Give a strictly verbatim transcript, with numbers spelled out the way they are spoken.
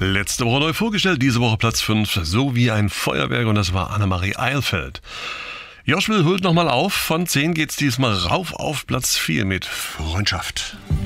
Letzte Woche neu vorgestellt, diese Woche Platz fünf, so wie ein Feuerwerk, und das war Annemarie Eilfeld. Joschwil holt nochmal auf, von zehn geht's diesmal rauf auf Platz vier mit Freundschaft.